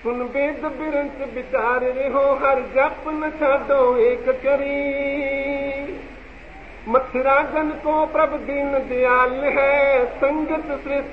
सुन वेद बिरंच विचार रहो हर जप न छाडो एक करी मथुरा गन को प्रभ दीन दयाल है संगत श्रेष्ठ